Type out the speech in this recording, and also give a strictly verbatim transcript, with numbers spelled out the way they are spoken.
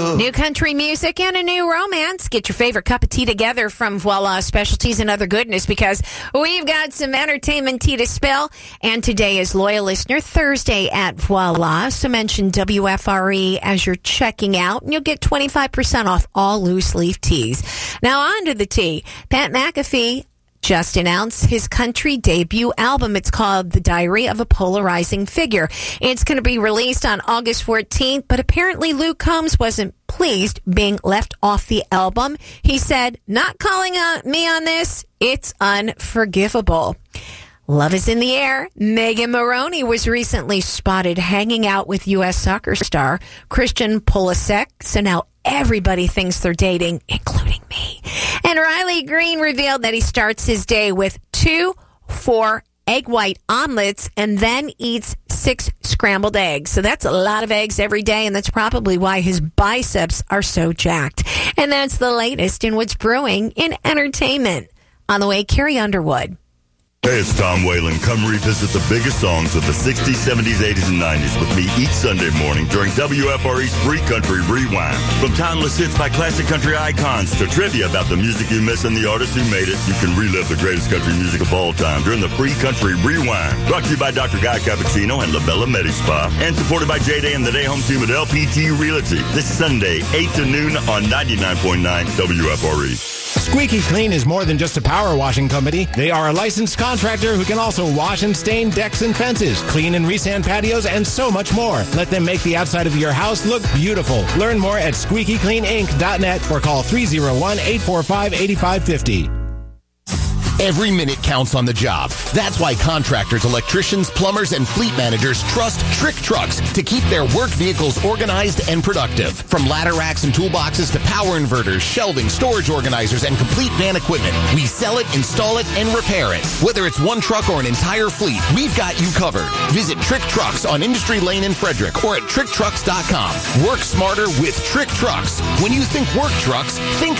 New country music and a new romance. Get your favorite cup of tea together from Voila Specialties and Other Goodness, because we've got some entertainment tea to spill. And today is Loyal Listener Thursday at Voila. So mention W F R E as you're checking out, and you'll get twenty-five percent off all loose leaf teas. Now on to the tea. Pat McAfee just announced his country debut album. It's called The Diary of a Polarizing Figure. It's going to be released on August fourteenth, but apparently Luke Combs wasn't pleased being left off the album. He said, "Not calling on me on this, it's unforgivable." Love is in the air. Megan Maroney was recently spotted hanging out with U S soccer star Christian Pulisic. So now everybody thinks they're dating, including me. And Riley Green revealed that he starts his day with two, four egg white omelets and then eats six scrambled eggs. So that's a lot of eggs every day, and that's probably why his biceps are so jacked. And that's the latest in what's brewing in entertainment. On the way, Carrie Underwood. Hey, it's Tom Whalen. Come revisit the biggest songs of the sixties, seventies, eighties, and nineties with me each Sunday morning during W F R E's Free Country Rewind. From timeless hits by classic country icons to trivia about the music you miss and the artists who made it, you can relive the greatest country music of all time during the Free Country Rewind. Brought to you by Doctor Guy Cappuccino and La Bella Medi Spa, and supported by J-Day and the Day Home Team at L P T Realty. This Sunday, eight to noon on ninety-nine point nine W F R E. Squeaky Clean is more than just a power washing company. They are a licensed contractor who can also wash and stain decks and fences, clean and resand patios, and so much more. Let them make the outside of your house look beautiful. Learn more at squeaky clean inc dot net or call three oh one, eight four five, eight five five oh. Every minute counts on the job. That's why contractors, electricians, plumbers, and fleet managers trust Trick Trucks to keep their work vehicles organized and productive. From ladder racks and toolboxes to power inverters, shelving, storage organizers, and complete van equipment, we sell it, install it, and repair it. Whether it's one truck or an entire fleet, we've got you covered. Visit Trick Trucks on Industry Lane in Frederick or at trick trucks dot com. Work smarter with Trick Trucks. When you think work trucks, think